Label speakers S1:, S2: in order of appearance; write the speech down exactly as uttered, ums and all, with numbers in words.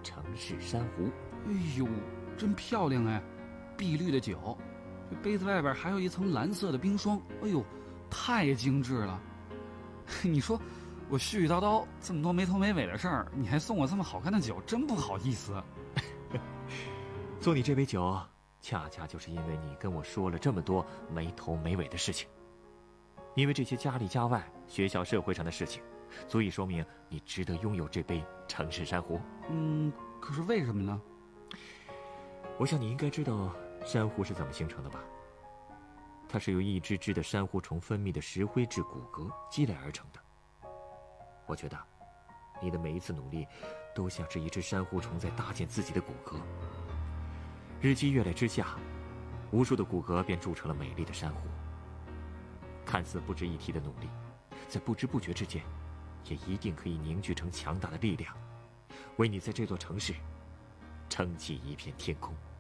S1: 城市珊瑚。
S2: 哎呦，真漂亮哎！碧绿的酒，这杯子外边还有一层蓝色的冰霜，哎呦，太精致了！你说我絮絮叨叨这么多没头没尾的事儿，你还送我这么好看的酒，真不好意思。
S1: 送你这杯酒，恰恰就是因为你跟我说了这么多没头没尾的事情。因为这些家里家外、学校社会上的事情，足以说明你值得拥有这杯城市珊瑚。
S2: 嗯，可是为什么呢？
S1: 我想你应该知道珊瑚是怎么形成的吧？它是由一只只的珊瑚虫分泌的石灰质骨骼积累而成的。我觉得你的每一次努力都像是一只珊瑚虫在搭建自己的骨骼。日积月累之下，无数的骨骼便铸成了美丽的珊瑚。看似不值一提的努力，在不知不觉之间也一定可以凝聚成强大的力量，为你在这座城市撑起一片天空。